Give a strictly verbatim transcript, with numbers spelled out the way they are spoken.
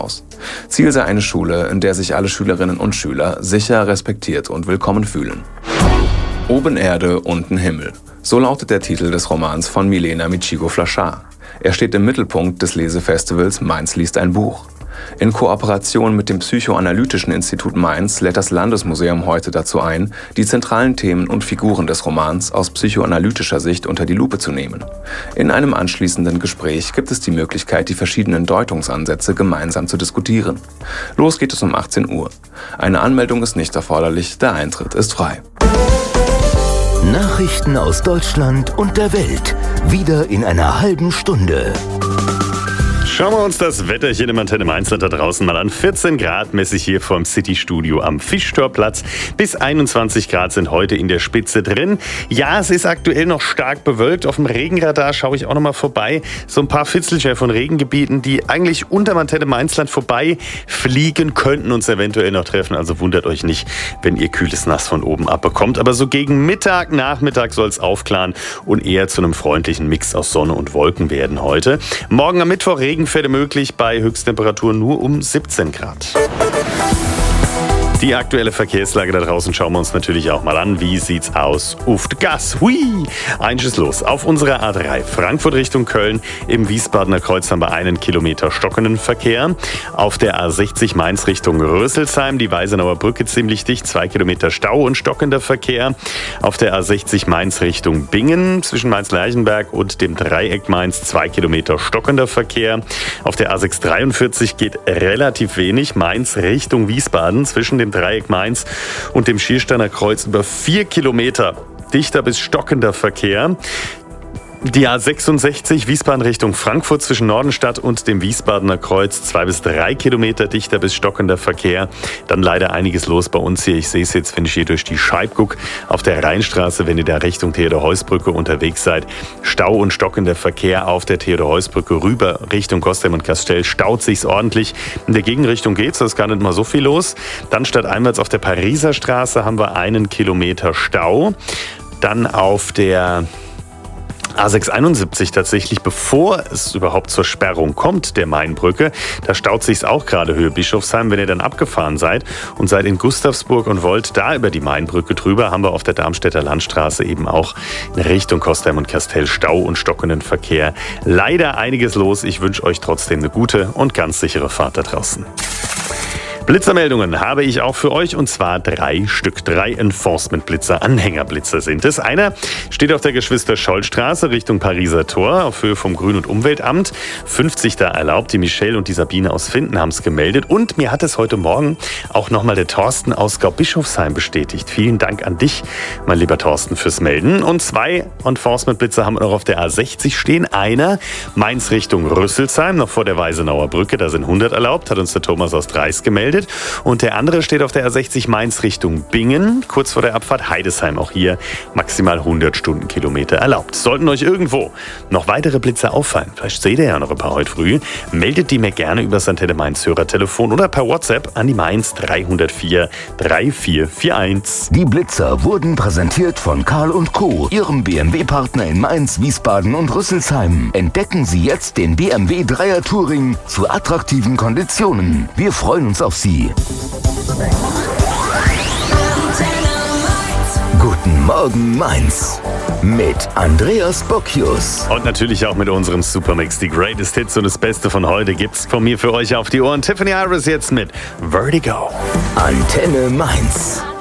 heraus. Ziel sei eine Schule, in der sich alle Schülerinnen und Schüler sicher, respektiert und willkommen fühlen. Oben Erde, unten Himmel. So lautet der Titel des Romans von Milena Michigo-Flaschar. Er steht im Mittelpunkt des Lesefestivals Mainz liest ein Buch. In Kooperation mit dem Psychoanalytischen Institut Mainz lädt das Landesmuseum heute dazu ein, die zentralen Themen und Figuren des Romans aus psychoanalytischer Sicht unter die Lupe zu nehmen. In einem anschließenden Gespräch gibt es die Möglichkeit, die verschiedenen Deutungsansätze gemeinsam zu diskutieren. Los geht es um achtzehn Uhr. Eine Anmeldung ist nicht erforderlich, der Eintritt ist frei. Nachrichten aus Deutschland und der Welt. Wieder in einer halben Stunde. Schauen wir uns das Wetterchen im Antenne Mainzland da draußen mal an. vierzehn Grad messe ich hier vom City-Studio am Fischtorplatz. Bis einundzwanzig Grad sind heute in der Spitze drin. Ja, es ist aktuell noch stark bewölkt. Auf dem Regenradar schaue ich auch noch mal vorbei. So ein paar Fitzelchen von Regengebieten, die eigentlich unter Antenne Mainzland vorbei fliegen, könnten uns eventuell noch treffen. Also wundert euch nicht, wenn ihr kühles Nass von oben abbekommt. Aber so gegen Mittag, Nachmittag soll es aufklaren und eher zu einem freundlichen Mix aus Sonne und Wolken werden heute. Morgen am Mittwoch Regen möglich bei Höchsttemperaturen nur um siebzehn Grad. Die aktuelle Verkehrslage da draußen schauen wir uns natürlich auch mal an. Wie sieht's aus? Uft Gas. Hui! Eins los. Auf unserer A drei Frankfurt Richtung Köln. Im Wiesbadener Kreuz haben wir einen Kilometer stockenden Verkehr. Auf der A sechzig Mainz Richtung Rösselsheim. Die Weisenauer Brücke ziemlich dicht. Zwei Kilometer Stau und stockender Verkehr. Auf der A sechzig Mainz Richtung Bingen. Zwischen Mainz-Lerchenberg und dem Dreieck Mainz. Zwei Kilometer stockender Verkehr. Auf der A sechs dreiundvierzig geht relativ wenig. Mainz Richtung Wiesbaden. Zwischen dem Dreieck Mainz und dem Schiersteiner Kreuz über vier Kilometer dichter bis stockender Verkehr. Die A sechsundsechzig Wiesbaden Richtung Frankfurt zwischen Nordenstadt und dem Wiesbadener Kreuz. Zwei bis drei Kilometer dichter bis stockender Verkehr. Dann leider einiges los bei uns hier. Ich sehe es jetzt, wenn ich hier durch die Scheib gucke. Auf der Rheinstraße, wenn ihr da Richtung Theodor-Heuss-Brücke unterwegs seid. Stau und stockender Verkehr auf der Theodor-Heuss-Brücke rüber Richtung Kostheim und Kastell. Staut sich's ordentlich. In der Gegenrichtung geht's, da ist gar nicht mal so viel los. Dann stadteinwärts auf der Pariser Straße haben wir einen Kilometer Stau. Dann auf der A sechs einundsiebzig tatsächlich, bevor es überhaupt zur Sperrung kommt, der Mainbrücke. Da staut sich's auch gerade Höhe Bischofsheim. Wenn ihr dann abgefahren seid und seid in Gustavsburg und wollt da über die Mainbrücke drüber, haben wir auf der Darmstädter Landstraße eben auch in Richtung Kostheim und Kastell Stau und stockenden Verkehr. Leider einiges los. Ich wünsche euch trotzdem eine gute und ganz sichere Fahrt da draußen. Blitzermeldungen habe ich auch für euch, und zwar drei Stück. Drei Enforcement-Blitzer, Anhängerblitzer sind es. Einer steht auf der Geschwister-Scholl-Straße Richtung Pariser Tor auf Höhe vom Grün- und Umweltamt. fünfzig da erlaubt. Die Michelle und die Sabine aus Finden haben es gemeldet. Und mir hat es heute Morgen auch nochmal der Thorsten aus Gau-Bischofsheim bestätigt. Vielen Dank an dich, mein lieber Thorsten, fürs Melden. Und zwei Enforcement-Blitzer haben wir noch auf der A sechzig stehen. Einer Mainz Richtung Rüsselsheim, noch vor der Weisenauer Brücke. Da sind hundert erlaubt, hat uns der Thomas aus Dreis gemeldet. Und der andere steht auf der A sechzig Mainz Richtung Bingen, kurz vor der Abfahrt Heidesheim. Auch hier maximal hundert Stundenkilometer erlaubt. Sollten euch irgendwo noch weitere Blitze auffallen, vielleicht seht ihr ja noch ein paar heute früh, meldet die mir gerne über das Antenne Mainz Hörertelefon oder per WhatsApp an die Mainz drei null vier drei vier vier eins. Die Blitzer wurden präsentiert von Karl und Co., Ihrem B M W-Partner in Mainz, Wiesbaden und Rüsselsheim. Entdecken Sie jetzt den B M W Dreier Touring zu attraktiven Konditionen. Wir freuen uns auf Sie. Guten Morgen Mainz mit Andreas Bocchius. Und natürlich auch mit unserem Supermix. Die Greatest Hits und das Beste von heute gibt's von mir für euch auf die Ohren. Tiffany Iris jetzt mit Vertigo. Antenne Mainz.